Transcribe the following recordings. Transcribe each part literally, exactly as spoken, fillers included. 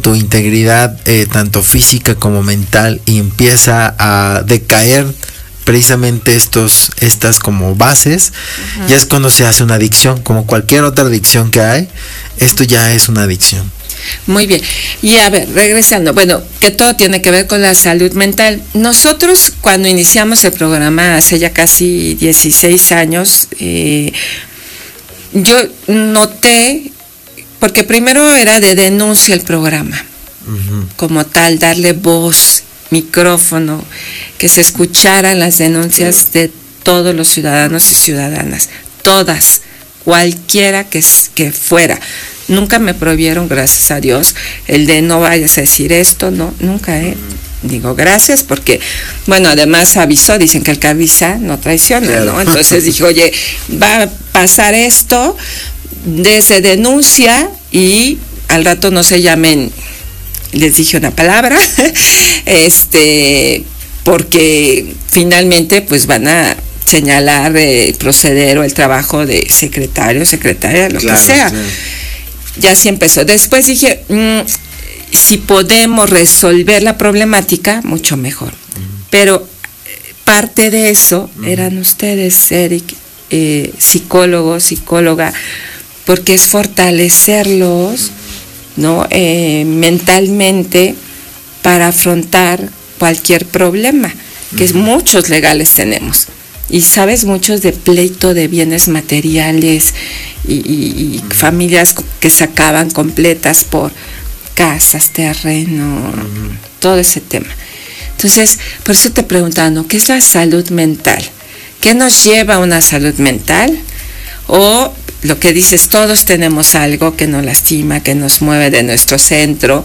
tu integridad, eh, tanto física como mental, y empieza a decaer precisamente estos, estas como bases, uh-huh. ya es cuando se hace una adicción, como cualquier otra adicción que hay, esto ya es una adicción. Muy bien. Y a ver, regresando, bueno, que todo tiene que ver con la salud mental. Nosotros cuando iniciamos el programa hace ya casi dieciséis años, eh, yo noté, porque primero era de denuncia el programa, uh-huh. como tal, darle voz, micrófono, que se escucharan las denuncias de todos los ciudadanos y ciudadanas, todas, cualquiera que, que fuera. Nunca me prohibieron, gracias a Dios, el de no vayas a decir esto, no, nunca, ¿eh? Digo, gracias, porque, bueno, además avisó, dicen que el que avisa no traiciona, ¿no? Entonces dije, oye, va a pasar esto, desde denuncia y al rato no se llamen, les dije una palabra, este, porque finalmente pues van a señalar el proceder o el trabajo de secretario, secretaria, lo claro, que sea. Claro. Ya sí empezó. Después dije, mmm, si podemos resolver la problemática, mucho mejor. Uh-huh. Pero parte de eso uh-huh. eran ustedes, Eric, eh, psicólogos, psicóloga, porque es fortalecerlos, ¿no? Eh, mentalmente para afrontar cualquier problema, que uh-huh. muchos legales tenemos. Y sabes, muchos de pleito de bienes materiales y, y, y familias que se acaban completas por casas, terreno, uh-huh. todo ese tema. Entonces, por eso te preguntando, ¿qué es la salud mental? ¿Qué nos lleva a una salud mental? O lo que dices, todos tenemos algo que nos lastima, que nos mueve de nuestro centro.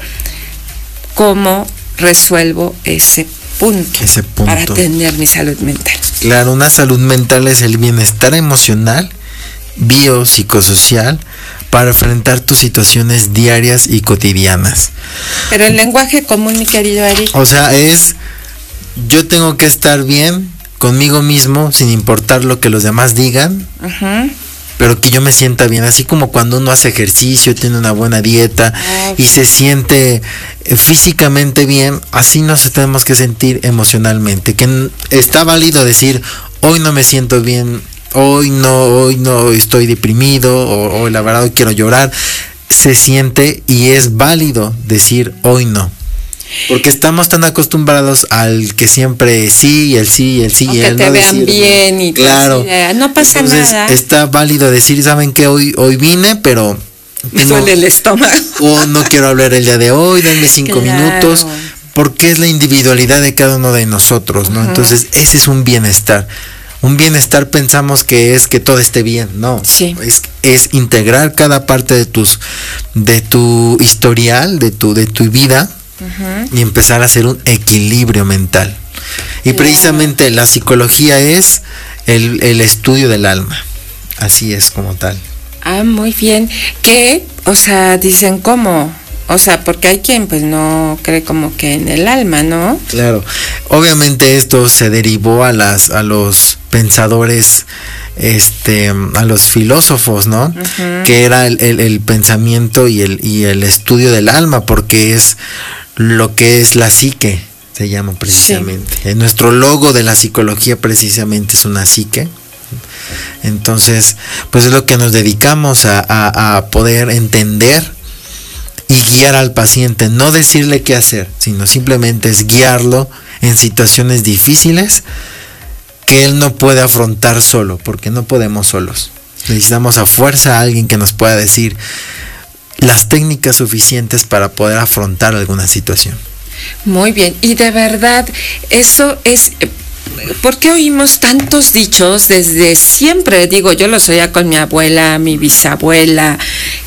¿Cómo resuelvo ese punto, ese punto para tener mi salud mental? Claro, una salud mental es el bienestar emocional, biopsicosocial, para enfrentar tus situaciones diarias y cotidianas. Pero el lenguaje común, mi querido Eric. O sea, es, yo tengo que estar bien conmigo mismo, sin importar lo que los demás digan, uh-huh. pero que yo me sienta bien, así como cuando uno hace ejercicio, tiene una buena dieta uh-huh. y se siente eh, físicamente bien, así nos tenemos que sentir emocionalmente, que n- está válido decir, hoy no me siento bien, hoy no, hoy no estoy deprimido, o, o la verdad hoy quiero llorar, se siente y es válido decir hoy no. Porque estamos tan acostumbrados al que siempre sí, y el sí, y el sí, y el no. Que te vean decir, bien y claro. No pasa Entonces, nada. está válido decir, ¿saben qué? Hoy, hoy vine, pero me duele el estómago. O no quiero hablar el día de hoy, denme cinco claro. minutos, porque es la individualidad de cada uno de nosotros, ¿no? Uh-huh. Entonces, ese es un bienestar. Un bienestar pensamos que es que todo esté bien, no. Sí. Es, es integrar cada parte de tus, de tu historial, de tu, de tu vida. Uh-huh. Y empezar a hacer un equilibrio mental. Y yeah. precisamente la psicología es el, el estudio del alma. Así es como tal. Ah, muy bien. ¿Qué? O sea, dicen cómo. O sea, porque hay quien pues no cree como que en el alma, ¿no? Claro. Obviamente esto se derivó a las, a los pensadores, este, a los filósofos, ¿no? Uh-huh. Que era el, el, el pensamiento y el, y el estudio del alma, porque es lo que es la psique, se llama precisamente. Sí. Nuestro logo de la psicología precisamente es una psique. Entonces, pues es lo que nos dedicamos a, a, a poder entender y guiar al paciente, no decirle qué hacer, sino simplemente es guiarlo en situaciones difíciles que él no puede afrontar solo, porque no podemos solos. Necesitamos a fuerza a alguien que nos pueda decir las técnicas suficientes para poder afrontar alguna situación. Muy bien, y de verdad, eso es, ¿por qué oímos tantos dichos desde siempre? Digo, yo los oía con mi abuela, mi bisabuela,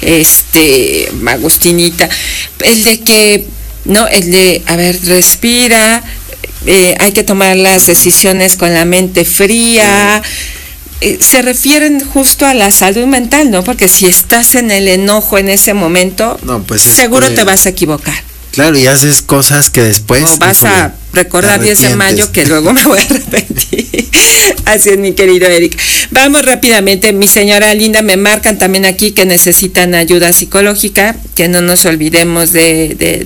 este, Agustinita, el de que, no, el de, a ver, respira, eh, hay que tomar las decisiones con la mente fría. Eh, se refieren justo a la salud mental, ¿no? Porque si estás en el enojo en ese momento, no, pues seguro te vas a equivocar. Claro, y haces cosas que después... No vas híjole, a recordar diez de mayo que luego me voy a arrepentir. Así es, mi querido Eric. Vamos rápidamente, mi señora linda, me marcan también aquí que necesitan ayuda psicológica, que no nos olvidemos de... de